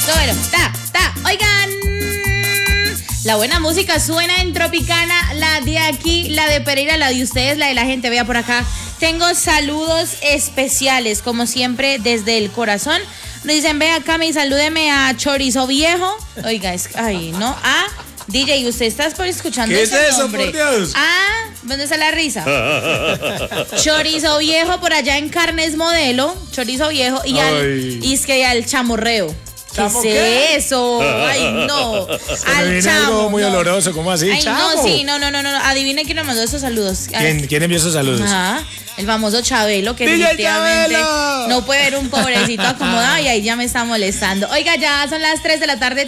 Bueno, oigan, la buena música suena en Tropicana, la de aquí, la de Pereira, la de ustedes, la de la gente. Vea por acá, tengo saludos especiales, como siempre, desde el corazón. Nos dicen, ve acá, salúdeme a Chorizo Viejo. Oiga, no, DJ, ¿usted está escuchando ¿Qué ese es eso, nombre? por Dios? ¿Dónde está la risa? Chorizo Viejo por allá en Carnes Modelo, Chorizo Viejo, y es que al chamorreo. ¿Qué es eso? Ay, no. Al chamo. Algo muy oloroso, ¿cómo así? Ay, chamo. no, sí, no. Adivine quién nos mandó esos saludos. ¿Quién envió esos saludos? El famoso Chabelo, que definitivamente no puede ver un pobrecito acomodado y ahí ya me está molestando. Oiga, ya son las 3 de la tarde,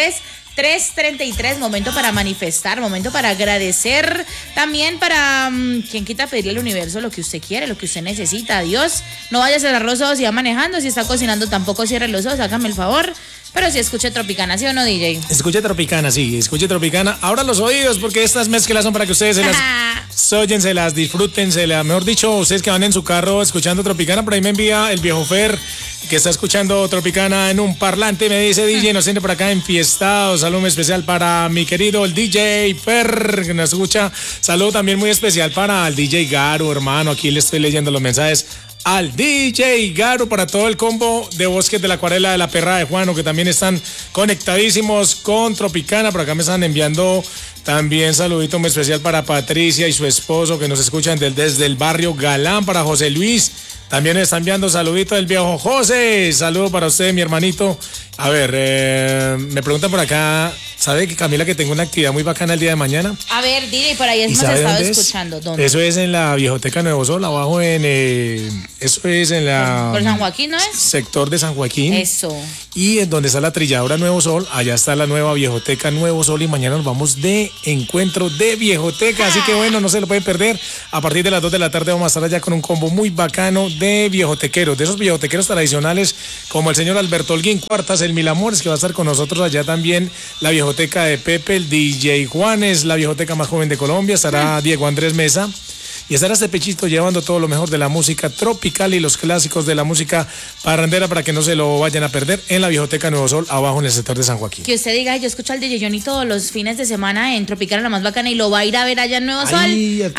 3:33, momento para manifestar, momento para agradecer, también para, quien quita pedirle al universo lo que usted quiere, lo que usted necesita. Dios, no vaya a cerrar los ojos si va manejando, si está cocinando tampoco cierre los ojos, hágame el favor. Pero si escuche Tropicana, ¿sí o no, DJ? Escuche Tropicana, sí, escuche Tropicana. Ahora los oídos, porque estas mezclas son para que ustedes se las oyen, se las disfruten, mejor dicho, ustedes que van en su carro escuchando Tropicana, por ahí me envía el viejo Fer, que está escuchando Tropicana en un parlante, me dice, DJ, nos siente por acá enfiestados. Saludo muy especial para mi querido el DJ Fer, que nos escucha. Saludo también muy especial para el DJ Garo, hermano, aquí le estoy leyendo los mensajes. Al DJ Garo, para todo el combo de Bosques de la Acuarela de la Perra de Juano, que también están conectadísimos con Tropicana. Por acá me están enviando también saludito muy especial para Patricia y su esposo, que nos escuchan desde el barrio Galán. Para José Luis, también me está enviando saludito del viejo José. Saludo para usted, mi hermanito. A ver, me preguntan por acá, ¿sabe que Camila que tengo una actividad muy bacana el día de mañana? A ver, DJ, por ahí hemos estado escuchando. ¿Dónde? Eso es en la Viejoteca Nuevo Sol, abajo eso es en la... ¿Por San Joaquín, no es? Sector de San Joaquín. Eso. Y en donde está la trilladora Nuevo Sol, allá está la nueva Viejoteca Nuevo Sol, y mañana nos vamos de encuentro de Viejoteca, así que bueno, no se lo pueden perder. A partir de las 2 de la tarde vamos a estar allá con un combo muy bacano de viejotequeros, de esos viejotequeros tradicionales, como el señor Alberto Holguín Cuartas, el Mil Amores, que va a estar con nosotros allá también, la Viejoteca de Pepe, el DJ Juanes, la viejoteca más joven de Colombia, estará Diego Andrés Mesa. Y estará este pechito llevando todo lo mejor de la música tropical y los clásicos de la música parrandera, para que no se lo vayan a perder, en la Viejoteca Nuevo Sol, abajo en el sector de San Joaquín. Que usted diga, yo escucho al DJ Johnny todos los fines de semana en Tropicana, la más bacana, y lo va a ir a ver allá en Nuevo Sol.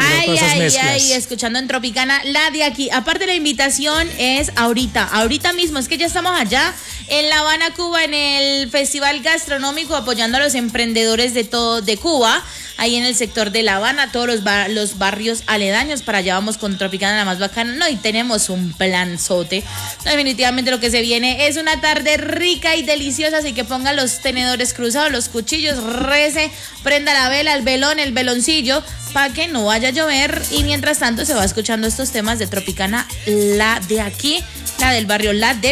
Ay, escuchando en Tropicana, la de aquí. Aparte, la invitación es ahorita mismo, es que ya estamos allá en La Habana, Cuba, en el Festival Gastronómico, apoyando a los emprendedores de Cuba, ahí en el sector de La Habana, todos los barrios aledaños. Para allá vamos con Tropicana, la más bacana. No, y tenemos un planzote. No, definitivamente lo que se viene es una tarde rica y deliciosa, así que ponga los tenedores cruzados, los cuchillos, rece, prenda la vela, el velón, el veloncillo, para que no vaya a llover. Y mientras tanto se va escuchando estos temas de Tropicana, la de aquí, la del barrio, la de